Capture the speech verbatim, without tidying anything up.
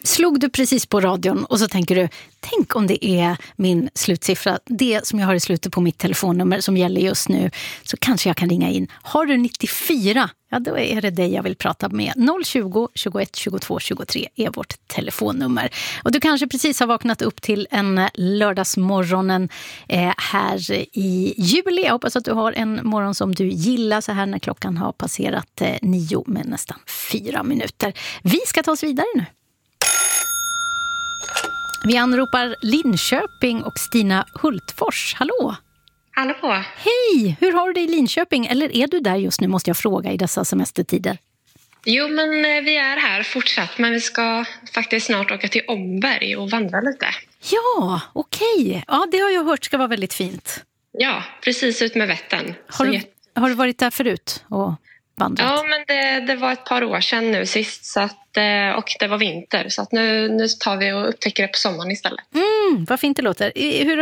Slog du precis på radion och så tänker du, tänk om det är min slutsiffra, det som jag har i slutet på mitt telefonnummer som gäller just nu, så kanske jag kan ringa in. Har du nittiofyra, ja då är det dig jag vill prata med. noll tjugo, tjugoett, tjugotvå, tjugotre är vårt telefonnummer. Och du kanske precis har vaknat upp till en lördagsmorgonen eh, här i juli. Jag hoppas att du har en morgon som du gillar så här när klockan har passerat eh, nio med nästan fyra minuter. Vi ska ta oss vidare nu. Vi anropar Linköping och Stina Hultfors. Hallå! Hallå! Hej! Hur har du det i Linköping? Eller är du där just nu, måste jag fråga, i dessa semestertider? Jo, men vi är här fortsatt. Men vi ska faktiskt snart åka till Omberg och vandra lite. Ja, okej. Okay. Ja, det har jag hört ska vara väldigt fint. Ja, precis ut med Vättern. Har du, har du varit där förut och vandrat? Ja, men det, det var ett par år sedan nu sist. Så att, och det var vinter. Så att nu, nu tar vi och upptäcker det på sommaren istället. Mm, vad fint det låter. Hur